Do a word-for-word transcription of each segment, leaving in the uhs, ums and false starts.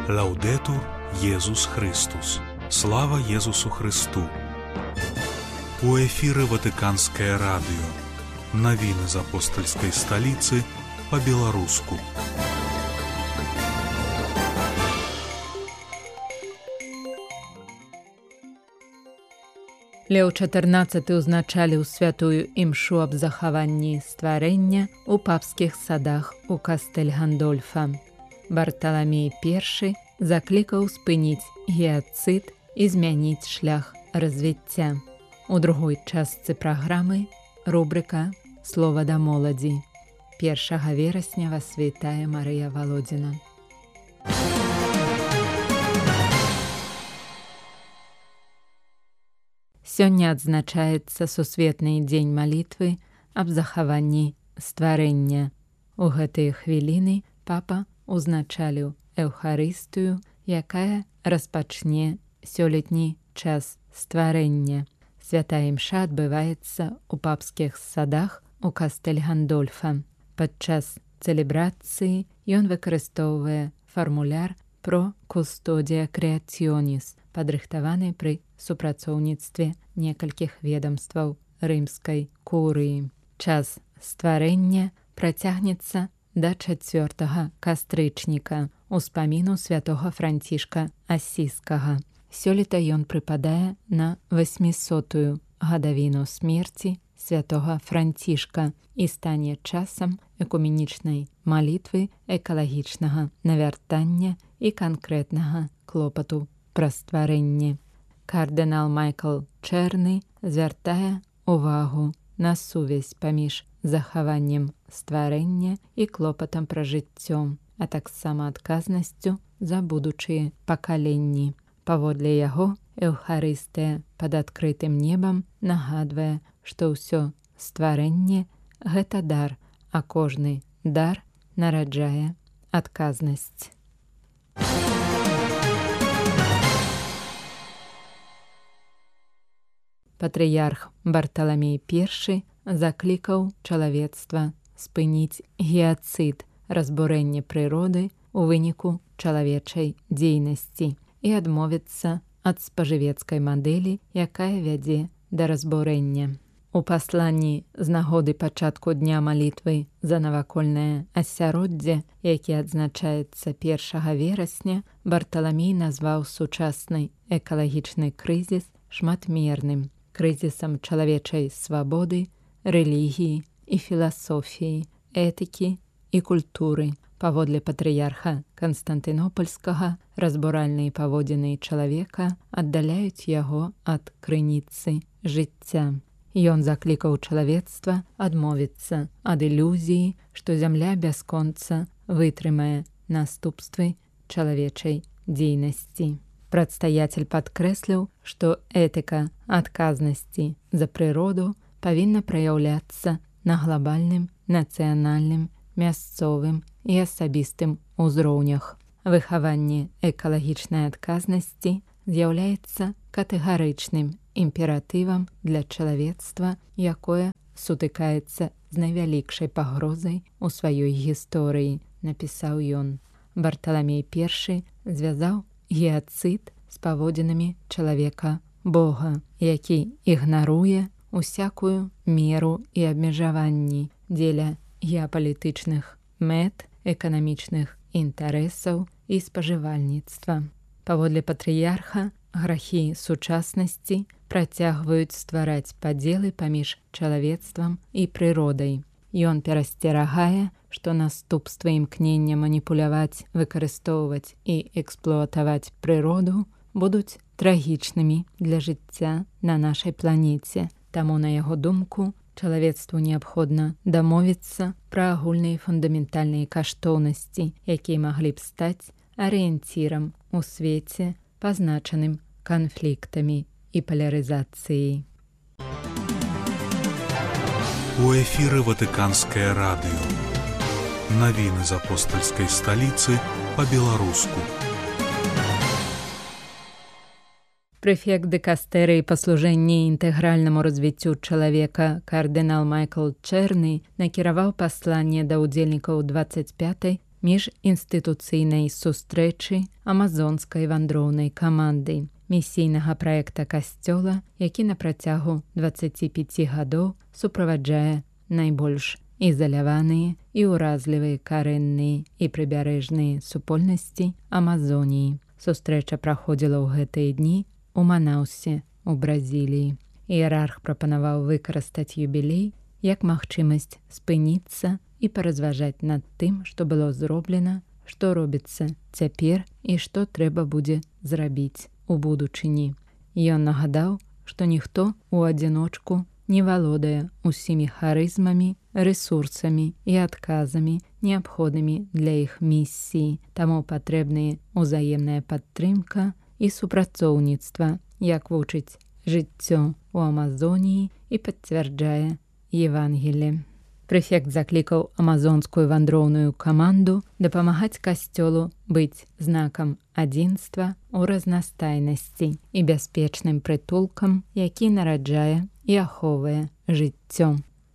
Лаўдэтур Езус Христус. Слава Езусу Христу. У эфіры Ватыканскае радыё. Навіны з апостальскай сталіцы па-беларуску. Леў чатырнаццаты ўзначаліў святую імшу аб захаванні стварэння ў папскіх садах у Кастэль Гандольфа. Барталамей першы заклікаў спыніць геацыд і змяніць шлях развіцця. У другой частцы праграмы рубрыка «Слова да моладзі». першага верасня вас вітае Марыя Валодзіна. Сёння адзначаецца Сусветны дзень малітвы аб захаванні стварэння. У гэтыя хвіліны папа узначаліў Эўхарыстыю, якая распачне сёлетні час стварэння. Святая імша адбываецца ў папскіх садах у Кастэль Гандольфа. Падчас цэлебрацыі ён выкарыстоўвае фармуляр «Про кустодія крэаціоніс», падрыхтаваны пры супрацоўніцтве некалькіх ведамстваў рымскай курыі. Час стварэння працягнецца да чацвёртага кастрычніка, успаміну святога Францішка Асіскага. Сёлета ён прыпадае на васьмісотую гадавіну смерці святога Францішка і стане часам экуменічнай малітвы, экалагічнага навяртання і канкрэтнага клопату пра стварэнне. Кардынал Майкл Чэрны звяртае увагу на сувязь паміж захаваннем стварэння і клопатам пра жыццё, а таксама адказнасцю за будучыя пакаленні. Паводле яго, Эўхарыстыя пад адкрытым небам нагадвае, што ўсё стварэнне – гэта дар, а кожны дар нараджае адказнасць. Патрыярх Барталамей першы заклікаў чалавецтва спыніць геацыд, разбурэнне прыроды ў выніку чалавечай дзейнасці і адмовіцца ад спажывецкай мадэлі, якая вядзе да разбурэння. У пасланні з нагоды пачатку дня малітвы за навакольнае асяроддзе, які адзначаецца першага верасня, Барталамей назваў сучасны экалагічны крызіс шматмерным крызісам чалавечай свабоды, рэлігіі і філасофіі, этыкі і культуры. Паводле патрыярха Канстантынопольскага, разбуральныя паводзіны чалавека аддаляюць яго ад крыніцы жыцця. Ён заклікаў чалавецтва адмовіцца ад ілюзіі, што зямля бясконца вытрымае наступствы чалавечай дзейнасці. Прадстаяцель падкрэсліў, што этыка адказнасці за прыроду павінна праяўляцца на глабальным, нацыянальным, мясцовым і асабістым узроўнях. Выхаванне экалагічнай адказнасці з'яўляецца катэгарычным імператывам для чалавецтва, якое сутыкаецца з найвялікшай пагрозай у сваёй гісторыі, напісаў ён. Барталамей першы звязаў геацыд з паводзінамі чалавека Бога, які ігнаруе усякую меру і абмежаванні дзеля геапалітычных мэт, эканамічных інтарэсаў і спажывальніцтва. Паводле патрыярха, грахі сучаснасці працягваюць ствараць падзелы паміж чалавецтвам і прыродай. Ён перасцерагае, што наступствы імкнення маніпуляваць, выкарыстоўваць і эксплуатаваць прыроду будуць трагічнымі для жыцця на нашай планеце. Таму, на яго думку, чалавецтву неабходна дамовіцца пра агульныя фундаментальныя каштоўнасці, якія маглі б стаць арыенцірам у свеце, пазначаным канфліктамі і палярызацыяй. У эфіры Ватыканскае радыё. Навіны з апостальскай сталіцы па-беларуску. Прэфект дыкастэрыі па служэнні інтэгральнаму развіццю чалавека кардынал Майкл Чэрны накіраваў пасланне да ўдзельнікаў дваццаць пятай міжінстытуцыйнай сустрэчы амазонскай вандроўнай каманды, місійнага праекта касцёла, які на працягу дваццаці пяці гадоў суправаджае найбольш ізаляваныя і ўразлівыя карэнныя і прыбярэжныя супольнасці Амазоніі. Сустрэча праходзіла ў гэтыя дні у Манаўсе, у Бразіліі. Іерарх прапанаваў выкарыстаць юбілей як магчымасць спыніцца і паразважаць над тым, што было зроблена, што робіцца цяпер і што трэба будзе зрабіць у будучыні. Ён нагадаў, што ніхто ў адзіночку не валодае усімі харызмамі, рэсурсамі і адказамі, неабходнымі для іх місіі, таму патрэбная ўзаемная падтрымка і супрацоўніцтва, як вучыць жыццё ў Амазоніі і пацвярджае Евангелле. Прэфект заклікаў амазонскую вандроўную каманду дапамагаць касцёлу быць знакам адзінства ў разнастайнасці і бяспечным прытулкам, які нараджае і ахоўвае жыццё.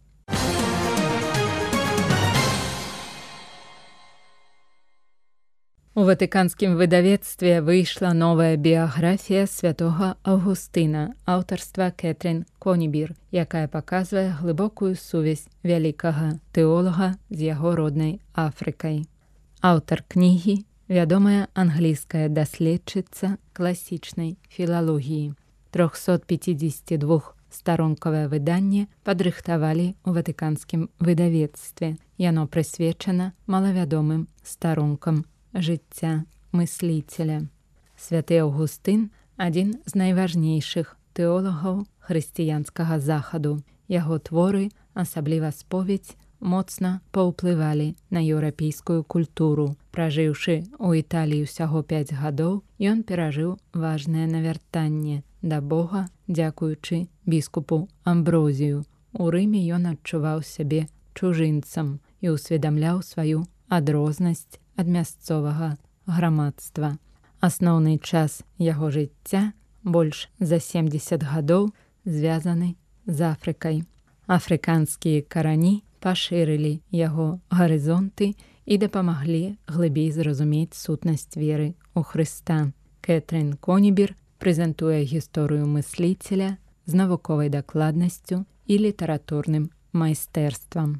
У ватыканскім выдавецтве выйшла новая біяграфія святога Аўгустына аўтарства Кэтрін Конібір, якая паказвае глыбокую сувязь вялікага тэолага з яго роднай Афрыкай. Аўтар кнігі – вядомая англійская даследчыца класічнай філалогіі. трохсотпяцідзесятидвухстаронкавае выданне падрыхтавалі ў ватыканскім выдавецтве. Яно прысвечана малавядомым старонкам жыцця мысліцеля. Святы Аўгустын – адзін з найважнейшых тэолагаў хрысціянскага захаду. Яго творы, асабліва споведь, моцна паўплывалі на еўрапейскую культуру. Пражыўшы ў Італіі ўсяго пяць гадоў, ён перажыў важнае навяртанне да Бога, дзякуючы біскупу Амброзію. У Рыме ён адчуваў сябе чужынцам і ўсведамляў сваю адрознасць ад мясцовага грамадства. Асноўны час яго жыцця, больш за семдзесят гадоў, звязаны з Афрыкай. Афрыканскія карані пашырылі яго гарызонты і дапамаглі глыбей зразумець сутнасць веры ў Хрыста. Кэтрін Конібір прэзентуе гісторыю мысліцеля з навуковай дакладнасцю і літаратурным майстэрствам.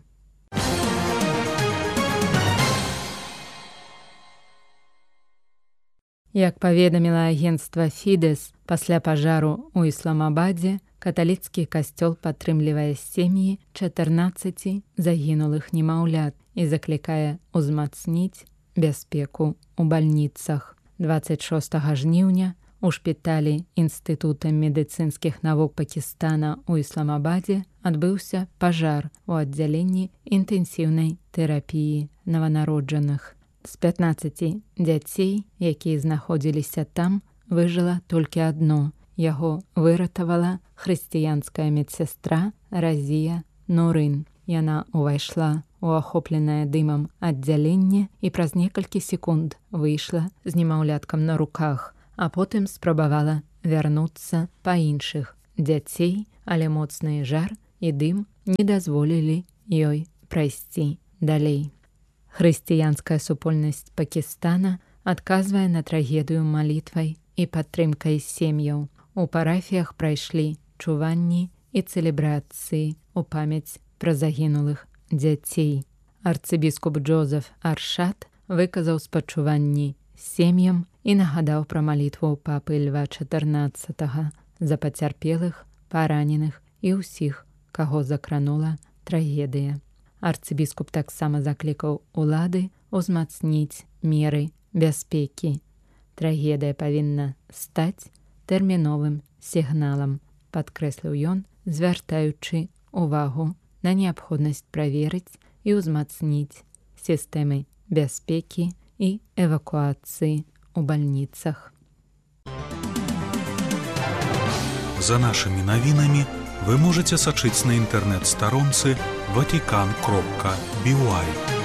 Як паведаміла агенцтва Фідэс, пасля пажару ў Ісламабадзе каталіцкі касцёл падтрымлівае сем'і чатырнаццаці загінулых немаўлят і заклікае ўзмацніць бяспеку ў бальніцах. дваццаць шостага жніўня у шпіталі Інстытута медыцынскіх навук Пакістана ў Ісламабадзе адбыўся пажар у аддзяленні інтэнсіўнай тэрапіі нованароджаных. З пятнаццаці дзяцей, якія знаходзіліся там, выжыла толькі адно. Яго выратавала хрысціянская медсястра Разія Нурын. Яна ўвайшла ў ахопленае дымам аддзяленне і праз некалькі секунд выйшла з немаўляткам на руках, а потым спрабавала вярнуцца па іншых дзяцей, але моцны жар і дым не дазволілі ёй прайсці далей. Хрысціянская супольнасць Пакістана адказвае на трагедыю малітвай і падтрымкай сем'яў. У парафіях прайшлі чуванні і цэлебрацыі ў памяць пра загінулых дзяцей. Арцыбіскуп Джозеф Аршат выказаў спачуванні сем'ям і нагадаў пра малітву папы Льва чатырнаццатага за пацярпелых, параненых і ўсіх, каго закранула трагедыя. Арцыбіскуп таксама заклікаў улады ўзмацніць меры бяспекі. Трагедыя павінна стаць тэрміновым сігналам, падкрэсліў ён, звяртаючы увагу на неабходнасць праверыць і ўзмацніць сістэмы бяспекі і эвакуацыі ў бальніцах. За нашымі навінамі вы можаце сачыць на інтэрнэт-старонцы ватикан кропка би уай.